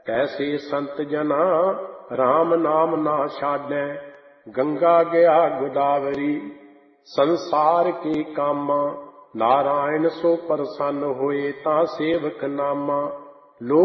ਤੈਸੇ ਸੰਤ ਜਨਾ ਰਾਮ ਨਾਮ ਨਾ ਛਾਡੈ। ਗੰਗਾ ਗਿਆ ਗੋਦਾਵਰੀ ਸੰਸਾਰ ਕੇ ਕਾਮਾ, ਨਾਰਾਇਣ ਸੋ ਪ੍ਰਸੰਨ ਹੋਏ ਤਾਂ ਸੇਵਕ ਨਾਮਾ।